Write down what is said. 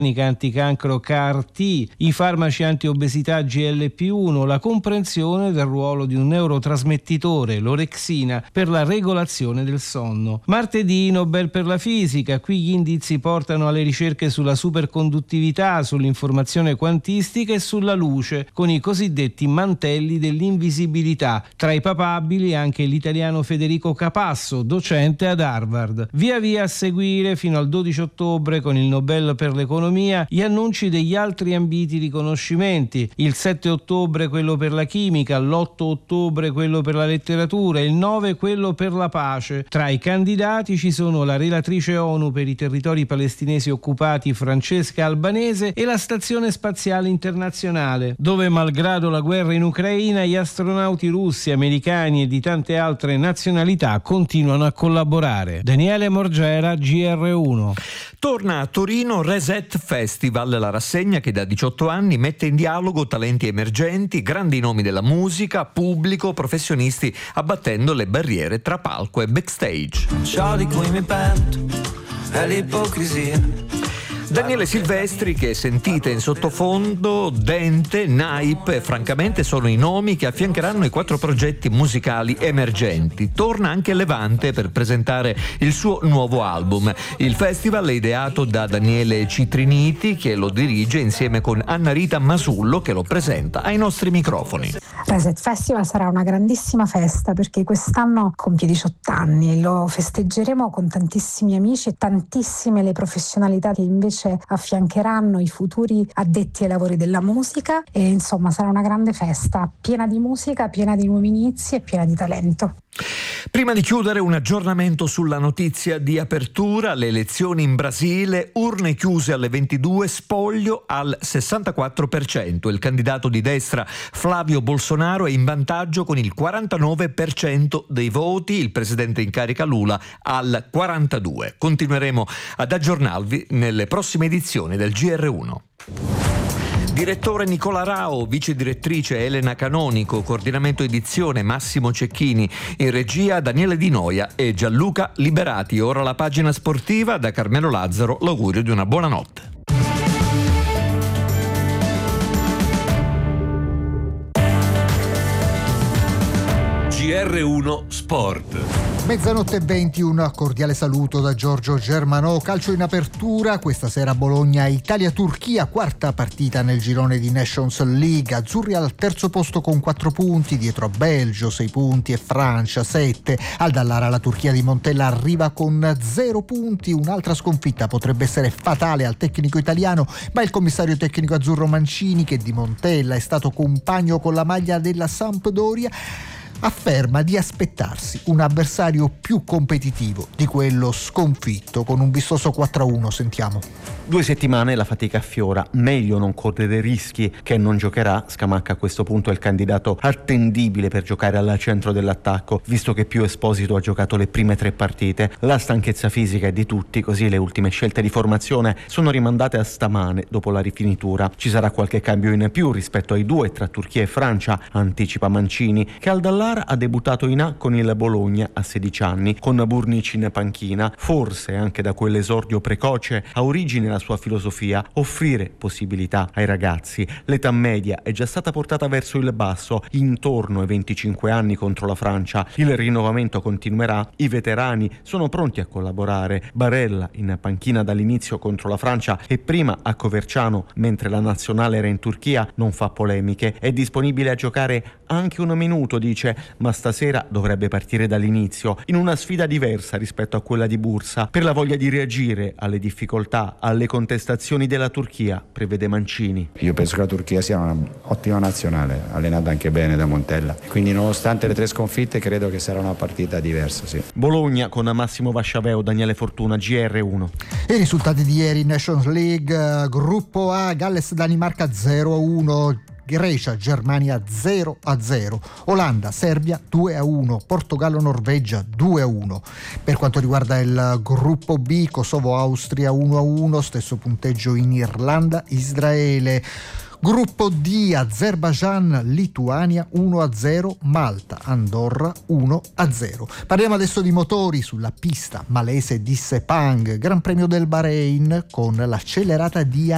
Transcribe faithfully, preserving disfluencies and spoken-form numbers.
anticancro C A R T, i farmaci antiobesità G L P uno, la comprensione del ruolo di un neurotrasmettitore, l'orexina, per la regolazione del sonno. Martedì Nobel per la fisica, qui gli indizi portano alle ricerche sulla superconduttività, sull'informazione quantistica e sulla luce, con i cosiddetti mantelli dell'invisibilità. Tra i papabili anche l'italiano Federico Capasso, docente ad Harvard. Via via a seguire fino al dodici ottobre con il Nobel per l'economia gli annunci degli altri ambiti riconoscimenti. Il sette ottobre quello per la chimica, l'otto ottobre quello per la letteratura, il nove quello per la pace. Tra i candidati ci sono la relatrice ONU per i territori palestinesi occupati Francesca Albanese e la Stazione Spaziale Internazionale, dove malgrado la guerra in Ucraina gli astronauti russi, americani e di tante altre nazionalità continuano a collaborare. Daniele Morgera, G R uno. Torna a Torino Reset Festival, la rassegna che da diciotto anni mette in dialogo talenti emergenti, grandi nomi della musica, pubblico, professionisti, abbattendo le barriere tra palco e backstage. Ciò di cui mi pento è l'ipocrisia. Daniele Silvestri, che sentite in sottofondo, Dente, Naip, francamente sono i nomi che affiancheranno i quattro progetti musicali emergenti. Torna anche Levante per presentare il suo nuovo album. Il festival è ideato da Daniele Citriniti, che lo dirige insieme con Anna Rita Masullo, che lo presenta ai nostri microfoni. Reset Festival sarà una grandissima festa perché quest'anno compie diciotto anni e lo festeggeremo con tantissimi amici e tantissime le professionalità che invece affiancheranno i futuri addetti ai lavori della musica e insomma sarà una grande festa piena di musica, piena di nuovi inizi e piena di talento. Prima di chiudere, un aggiornamento sulla notizia di apertura: le elezioni in Brasile, urne chiuse alle ventidue, spoglio al sessantaquattro per cento. Il candidato di destra Flavio Bolsonaro è in vantaggio con il quarantanove per cento dei voti, il presidente in carica Lula al quarantadue per cento. Continueremo ad aggiornarvi nelle prossime edizioni del G R uno. Direttore Nicola Rao, vice direttrice Elena Canonico, coordinamento edizione Massimo Cecchini, in regia Daniele Di Noia e Gianluca Liberati. Ora la pagina sportiva, da Carmelo Lazzaro l'augurio di una buona notte. G R uno Sport. Mezzanotte e venti, un cordiale saluto da Giorgio Germanò. Calcio in apertura, questa sera Bologna Italia-Turchia, quarta partita nel girone di Nations League. Azzurri al terzo posto con quattro punti, dietro a Belgio sei punti e Francia sette. Al Dallara la Turchia di Montella arriva con zero punti, un'altra sconfitta potrebbe essere fatale al tecnico italiano, ma il commissario tecnico azzurro Mancini, che di Montella è stato compagno con la maglia della Sampdoria, afferma di aspettarsi un avversario più competitivo di quello sconfitto con un vistoso quattro a uno. Sentiamo. Due settimane la fatica affiora, meglio non correre rischi. Che non giocherà, Scamacca a questo punto è il candidato attendibile per giocare al centro dell'attacco, visto che più Esposito ha giocato le prime tre partite. La stanchezza fisica è di tutti, così le ultime scelte di formazione sono rimandate a stamane dopo la rifinitura. Ci sarà qualche cambio in più rispetto ai due tra Turchia e Francia, anticipa Mancini, che al Dallara ha debuttato in A con il Bologna a sedici anni, con Burnic in panchina. Forse anche da quell'esordio precoce ha origine la sua filosofia: offrire possibilità ai ragazzi. L'età media è già stata portata verso il basso, intorno ai venticinque anni contro la Francia. Il rinnovamento continuerà, i veterani sono pronti a collaborare. Barella in panchina dall'inizio contro la Francia e prima a Coverciano mentre la nazionale era in Turchia non fa polemiche, è disponibile a giocare anche un minuto, dice, ma stasera dovrebbe partire dall'inizio, in una sfida diversa rispetto a quella di Bursa, per la voglia di reagire alle difficoltà, alle contestazioni della Turchia, prevede Mancini. Io penso che la Turchia sia un'ottima nazionale, allenata anche bene da Montella, quindi nonostante le tre sconfitte credo che sarà una partita diversa, sì. Bologna con Massimo Vasciaveo, Daniele Fortuna, G R uno. I risultati di ieri in Nations League: gruppo A, Galles Danimarca zero a uno, Grecia Germania zero a zero, Olanda Serbia due a uno, Portogallo Norvegia due a uno. Per quanto riguarda il gruppo B, Kosovo Austria uno a uno, stesso punteggio in Irlanda Israele. Gruppo D, Azerbaijan Lituania uno a zero, Malta Andorra uno a zero. Parliamo adesso di motori sulla pista malese di Sepang, Gran Premio del Bahrain con l'accelerata di